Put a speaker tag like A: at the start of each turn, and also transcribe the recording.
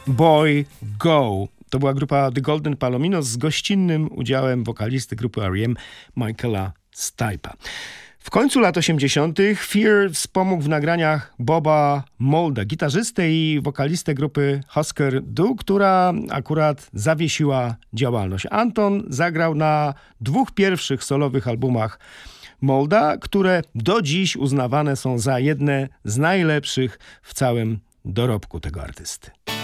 A: Boy Go. To była grupa The Golden Palominos z gościnnym udziałem wokalisty grupy R.E.M. Michaela Stipe'a. W końcu lat 80. Fear wspomógł w nagraniach Boba Moulda, gitarzystę i wokalistę grupy Husker Du, która akurat zawiesiła działalność. Anton zagrał na 2 pierwszych solowych albumach Moulda, które do dziś uznawane są za jedne z najlepszych w całym dorobku tego artysty.